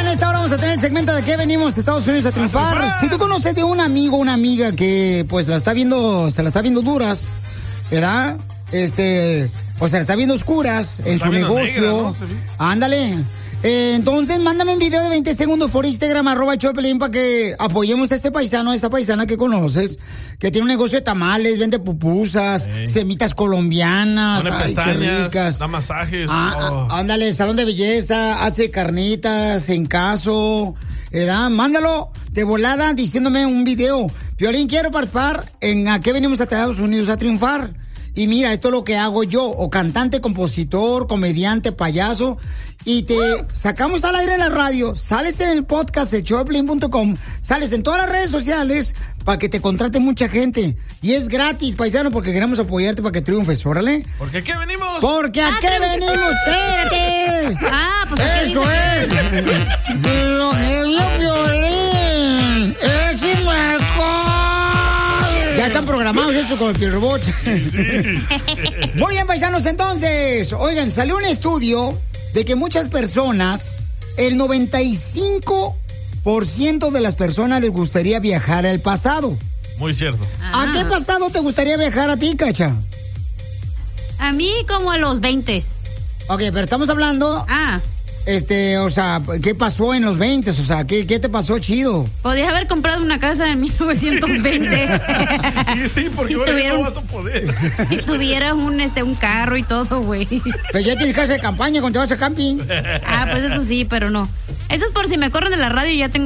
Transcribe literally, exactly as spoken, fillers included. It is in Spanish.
en esta hora vamos a tener el segmento de qué venimos a Estados Unidos a triunfar. A si tú conoces de un amigo o una amiga que pues la está viendo, se la está viendo duras, ¿verdad? Este, o sea, la está viendo oscuras en su negocio. Negra, ¿no? Sí. Ándale. Eh, entonces, mándame un video de veinte segundos por Instagram, arroba Choplin, para que apoyemos a este paisano, a esta paisana que conoces, que tiene un negocio de tamales, vende pupusas, sí. semitas colombianas, pone ay, pestañas, qué ricas. Da masajes. Ah, oh. ah, ándale, salón de belleza, hace carnitas en caso, ¿verdad? Mándalo de volada diciéndome un video. Piolín, quiero participar en a qué venimos a Estados Unidos a triunfar. Y mira, esto es lo que hago yo, o cantante, compositor, comediante, payaso, y te sacamos al aire en la radio, sales en el podcast de choplin punto com, sales en todas las redes sociales para que te contrate mucha gente. Y es gratis, paisano, porque queremos apoyarte para que triunfes, órale. ¿Por qué venimos? Porque a qué venimos, espérate. Ah, pues esto es lo que vio Piolín, es ya están programados esto con el Pierrobot. Sí. Muy bien, paisanos, entonces. Oigan, salió un estudio de que muchas personas, el noventa y cinco por ciento de las personas les gustaría viajar al pasado. Muy cierto. Ah. ¿A qué pasado te gustaría viajar a ti, Cacha? A mí como a los veinte. Ok, pero estamos hablando... Ah. Este, o sea, ¿qué pasó en los veinte? O sea, ¿qué, qué te pasó chido? Podías haber comprado una casa en mil novecientos veinte. Y sí, porque ahora no vas a poder. Y tuvieras un, este, un carro y todo, güey. Pero ya tienes casa de campaña cuando te vas a camping. Ah, pues eso sí, pero no. Eso es por si me corren de la radio y ya tengo